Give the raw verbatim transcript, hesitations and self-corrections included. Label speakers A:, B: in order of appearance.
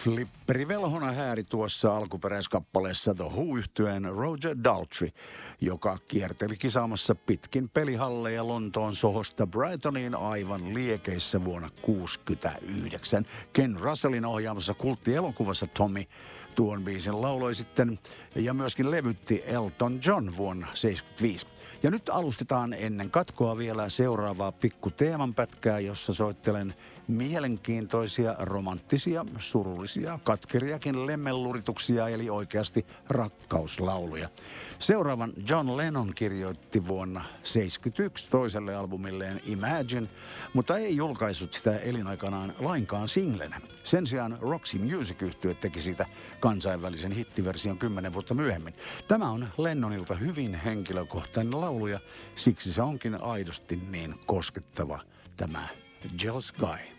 A: Flipperi velhona hääri tuossa alkuperäiskappaleessa The Who-yhtyeen Roger Daltrey, joka kierteli kisaamassa pitkin pelihalleja Lontoon Sohosta Brightoniin aivan liekeissä vuonna kuusikymmentäyhdeksän. Ken Russellin ohjaamassa kulttielokuvassa Tommy tuon biisin lauloi sitten ja myöskin levytti Elton John vuonna seitsemänkymmentäviisi. Ja nyt alustetaan ennen katkoa vielä seuraavaa pikku teemanpätkää, jossa soittelen mielenkiintoisia, romanttisia, surullisia, katkeriakin lemmellurituksia, eli oikeasti rakkauslauluja. Seuraavan John Lennon kirjoitti vuonna seitsemänkymmentäyksi toiselle albumilleen Imagine, mutta ei julkaissut sitä elinaikanaan lainkaan singlenä. Sen sijaan Roxy Music-yhtye teki siitä kansainvälisen hittiversion kymmenen vuotta myöhemmin. Tämä on Lennonilta hyvin henkilökohtainen laulu ja siksi se onkin aidosti niin koskettava, tämä Jealous Guy.